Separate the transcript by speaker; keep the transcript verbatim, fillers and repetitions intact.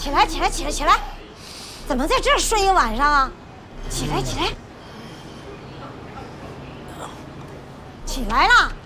Speaker 1: 起来，起来，起来，起来！怎么在这儿睡一晚上啊？起来，起来！起来了！